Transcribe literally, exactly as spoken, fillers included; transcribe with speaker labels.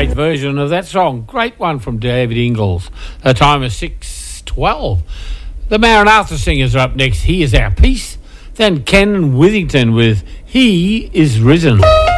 Speaker 1: great version of that song. Great one from David Ingalls. The time is six twelve. The Maranatha Singers are up next. He Is Our Peace. Then Ken Withington with He Is Risen.